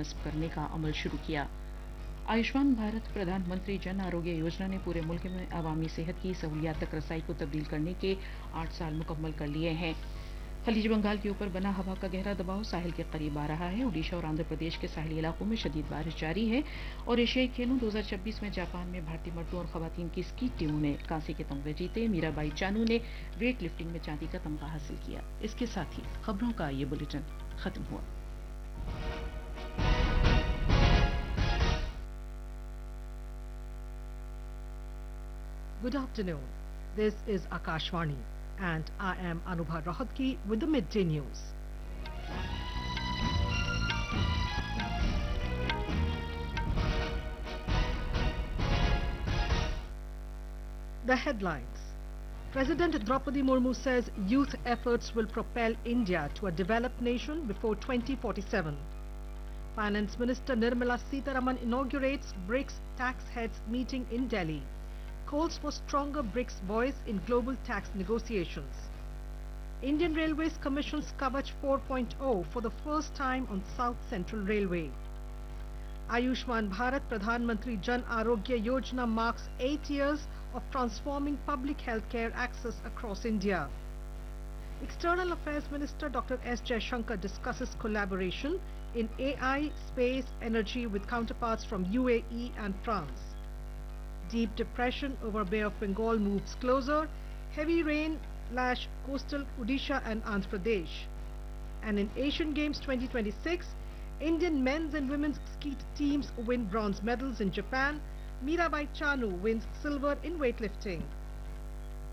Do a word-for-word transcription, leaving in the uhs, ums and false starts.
नस्ब करने का अमल शुरू किया। आयुष्मान भारत प्रधानमंत्री जन आरोग्य योजना ने पूरे मुल्क में अवामी सेहत की सहूलियात तक रसाई को तब्दील करने के आठ साल मुकम्मल कर लिए हैं। खलीज बंगाल के ऊपर बना हवा का गहरा दबाव साहिल के करीब आ रहा है। ओडिशा और आंध्र प्रदेश के साहली इलाकों में शदीद बारिश जारी है। और एशियाई खेलों दो हज़ार छब्बीस में जापान में भारतीय मर्दों और खवातीन की स्की टीमों ने कांसे के तमगे जीते। मीराबाई चानू ने वेट लिफ्टिंग में चांदी का तमगा हासिल किया। इसके साथ ही खबरों का ये बुलेटिन खत्म हुआ। Good afternoon. This is Akashvani and I am Anubha Rohatgi with the midday news. The headlines. President Draupadi Murmu says youth efforts will propel India to a developed nation before twenty forty-seven. Finance Minister Nirmala Sitharaman inaugurates BRICS tax heads meeting in Delhi. Calls for stronger BRICS voice in global tax negotiations. Indian Railways commissions Kavach four point oh for the first time on South Central Railway. Ayushman Bharat Pradhan Mantri Jan Arogya Yojana marks eight years of transforming public healthcare access across India. External Affairs Minister Doctor S. Jaishankar discusses collaboration in A I, space, energy with counterparts from U A E and France. Deep depression over Bay of Bengal moves closer. Heavy rain lash coastal Odisha and Andhra Pradesh. And in Asian Games twenty twenty-six, Indian men's and women's ski teams win bronze medals in Japan. Mirabai Chanu wins silver in weightlifting.